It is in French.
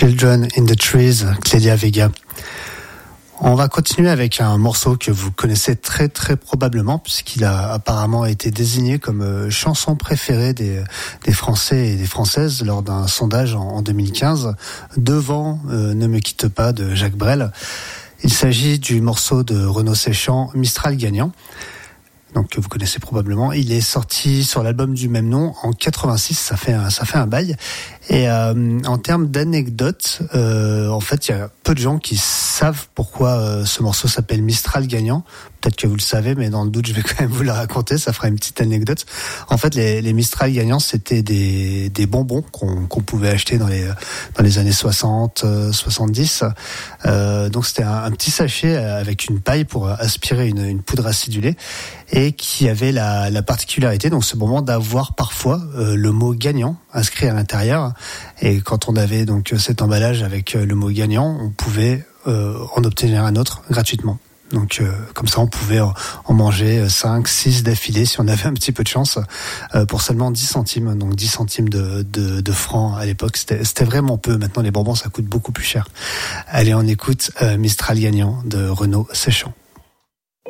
Children in the Trees, Clélia Vega. On va continuer avec un morceau que vous connaissez très très probablement puisqu'il a apparemment été désigné comme chanson préférée des Français et des Françaises lors d'un sondage en 2015 devant Ne me quitte pas de Jacques Brel. Il s'agit du morceau de Renaud Séchant, Mistral gagnant. Donc que vous connaissez probablement. Il est sorti sur l'album du même nom en 86, ça fait un bail. Et en termes d'anecdotes, en fait, il y a peu de gens qui savent pourquoi ce morceau s'appelle Mistral gagnant. Peut-être que vous le savez, mais dans le doute, je vais quand même vous la raconter. Ça fera une petite anecdote. En fait, les Mistral gagnants, c'était des bonbons qu'on pouvait acheter dans les années 60, 70. Donc c'était un petit sachet avec une paille pour aspirer une poudre acidulée et qui avait la particularité, donc ce bonbon, d'avoir parfois le mot gagnant inscrit à l'intérieur. Et quand on avait donc cet emballage avec le mot gagnant, on pouvait en obtenir un autre gratuitement. Donc comme ça on pouvait en manger 5, 6 d'affilée si on avait un petit peu de chance pour seulement 10 centimes. Donc 10 centimes de francs à l'époque, c'était vraiment peu. Maintenant les bonbons ça coûte beaucoup plus cher. Allez, on écoute Mistral gagnant de Renaud Séchant.